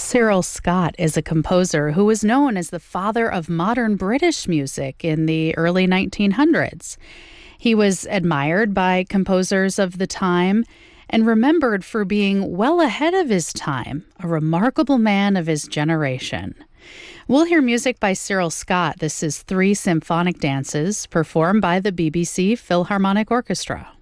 Cyril Scott is a composer who was known as the father of modern British music in the early 1900s. He was admired by composers of the time and remembered for being well ahead of his time, a remarkable man of his generation. We'll hear music by Cyril Scott. This is 3 symphonic dances performed by the BBC Philharmonic Orchestra.